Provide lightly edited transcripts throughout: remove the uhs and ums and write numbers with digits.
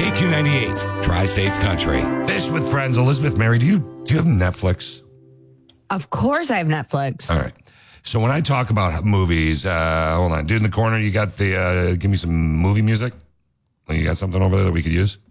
KQ98, Tri-States Country. Fish with Friends. Elizabeth Mary, do you have Netflix? Of course I have Netflix. All right. So when I talk about movies, hold on. Dude in the corner, you got the, give me some movie music. You got something over there that we could use?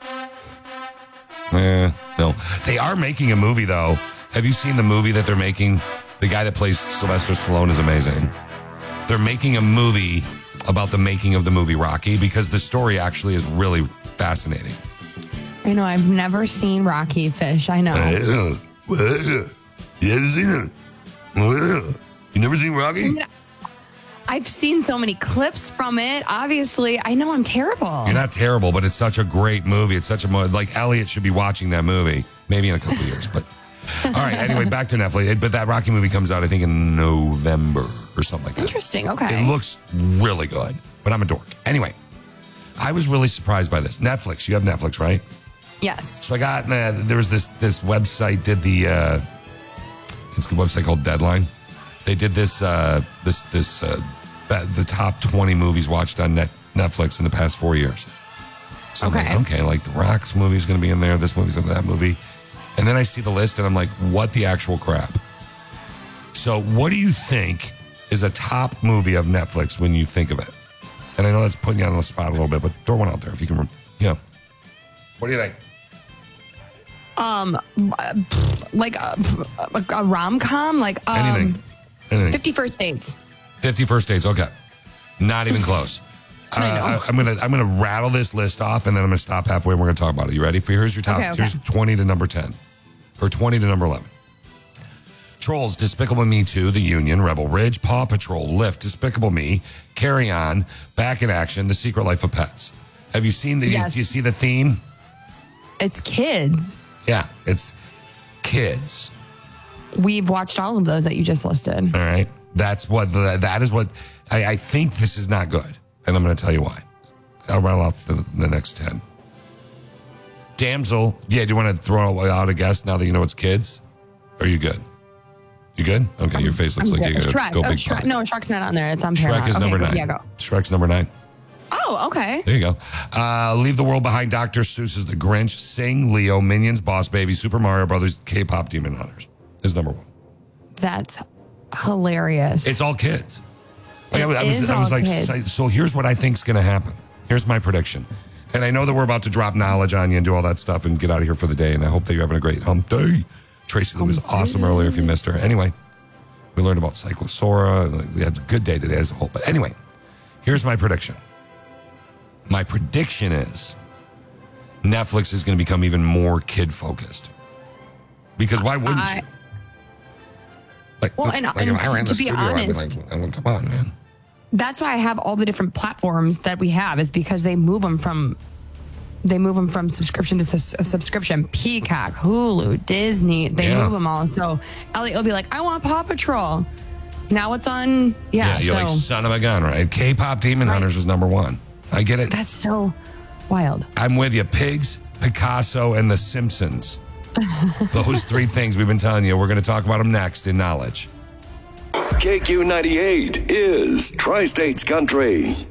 No. They are making a movie, though. Have you seen the movie that they're making? The guy that plays Sylvester Stallone is amazing. They're making a movie about the making of the movie Rocky because the story actually is really fascinating. I know. I've never seen Rocky Fish. I know. You haven't seen it? You never seen Rocky? I've seen so many clips from it. Obviously, I know I'm terrible. You're not terrible, but it's such a great movie. It's such a like Elliot should be watching that movie maybe in a couple of years. But all right, anyway, back to Netflix. But that Rocky movie comes out, I think, in November or something like that. Interesting. Okay. It looks really good, but I'm a dork. Anyway, I was really surprised by this. Netflix. You have Netflix, right? Yes. So I got there was this website did the it's the website called Deadline. They did this the top 20 movies watched on Netflix in the past 4 years. So okay. I'm like, okay, like the Rock's movie's going to be in there. This movie's in that movie. And then I see the list and I'm like, what the actual crap? So what do you think is a top movie of Netflix when you think of it? And I know that's putting you on the spot a little bit, but throw one out there if you can, What do you think? Like a rom-com, like Anything. 50 First Dates. 50 First Dates. Okay, not even close. I'm gonna rattle this list off, and then I'm gonna stop halfway. And we're gonna talk about it. You ready? Here's your top. Okay. Here's 20 to number 10, or 20 to number 11. Trolls, Despicable Me 2, The Union, Rebel Ridge, Paw Patrol, Lift, Despicable Me, Carry On, Back in Action, The Secret Life of Pets. Have you seen the? Yes. Do you see the theme? It's kids. Yeah, it's kids. We've watched all of those that you just listed. All right. That is what I think this is not good. And I'm going to tell you why. I'll rattle off the next 10. Damsel. Yeah, do you want to throw out a guess now that you know it's kids? Are you good? You good? Okay, your face looks like you're going to go big Shrek. No, Shrek's not on there. It's on Shrek Paramount. is number 9. Yeah, go. Shrek's number 9. Oh, okay. There you go. Leave the World Behind, Dr. Seuss's The Grinch, Sing, Leo, Minions, Boss Baby, Super Mario Brothers, K-Pop Demon Hunters is number 1. That's hilarious. It's all kids. I was like, so here's what I think's going to happen. Here's my prediction. And I know that we're about to drop knowledge on you and do all that stuff and get out of here for the day. And I hope that you're having a great hump day. Tracy Lou was awesome earlier if you missed her. Anyway, we learned about Cyclosaura. We had a good day today as a whole. But anyway, here's my prediction. My prediction is Netflix is going to become even more kid-focused. Because why wouldn't you? Like, well, if I ran the to be studio, honest, I'd be like, come on, man. That's why I have all the different platforms that we have, is because they move them from subscription to subscription. Peacock, Hulu, Disney, they move them all. So Elliot will be like, I want Paw Patrol. Now it's on. Yeah, you're like, son of a gun, right? K-Pop Demon Hunters was number 1. I get it. That's so wild. I'm with you. Pigs, Picasso, and The Simpsons. Those 3 things we've been telling you. We're going to talk about them next in Knowledge. KQ98 is Tri-States Country.